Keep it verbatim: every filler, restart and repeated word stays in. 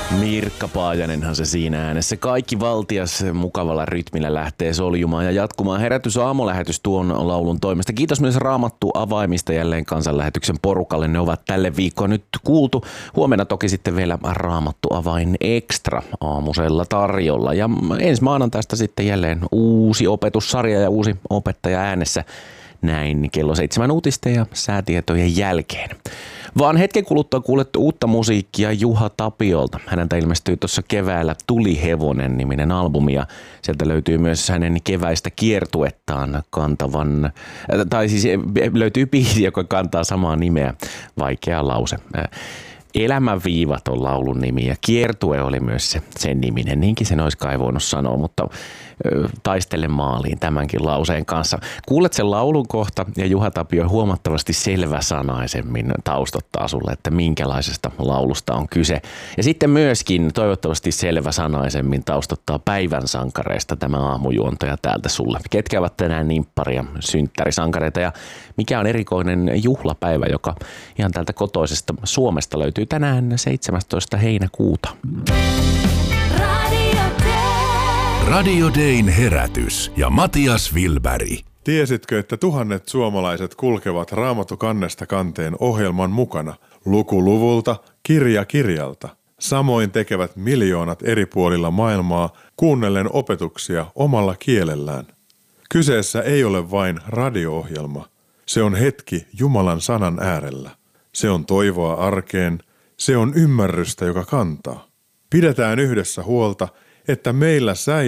Mirkka Paajanenhan se siinä äänessä. Kaikki valtias mukavalla rytmillä lähtee soljumaan ja jatkumaan. Herätys aamulähetys tuon laulun toimesta. Kiitos myös Raamattu avaimista jälleen kansanlähetyksen porukalle. Ne ovat tälle viikkoon nyt kuultu. Huomenna toki sitten vielä Raamattu avain extra aamusella tarjolla. Ja ensi maanantaista sitten jälleen uusi opetussarja ja uusi opettaja äänessä. Näin kello seitsemän uutisten ja säätietojen jälkeen. Vaan hetken kuluttua kuulette uutta musiikkia Juha Tapiolta. Häneltä ilmestyi tuossa keväällä Tuli hevonen -niminen albumi ja sieltä löytyy myös hänen keväistä kiertuettaan kantavan, tai siis löytyy biisi, joka kantaa samaa nimeä, vaikea lause. Elämänviivat on laulun nimi ja kiertue oli myös se, sen niminen, niinkin sen olisi kai voinut sanoa, mutta ö, taistele maaliin tämänkin lauseen kanssa. Kuulet sen laulun kohta ja Juha Tapio huomattavasti selväsanaisemmin taustottaa sulle, että minkälaisesta laulusta on kyse. Ja sitten myöskin toivottavasti selväsanaisemmin taustottaa päivän sankareista tämä aamujuontaja täältä sulle. Ketkä ovat tänään nimpparia synttärisankareita ja mikä on erikoinen juhlapäivä, joka ihan täältä kotoisesta Suomesta löytyy tänään seitsemästoista heinäkuuta. Radio Dayn herätys ja Matias Wilberg. Tiesitkö, että tuhannet suomalaiset kulkevat Raamattu kannesta kanteen ohjelman mukana, luku luvulta, kirja kirjalta? Samoin tekevät miljoonat eri puolilla maailmaa kuunnellen opetuksia omalla kielellään. Kyseessä ei ole vain radio-ohjelma. Se on hetki Jumalan sanan äärellä. Se on toivoa arkeen. Se on ymmärrystä, joka kantaa. Pidetään yhdessä huolta, että meillä säilyy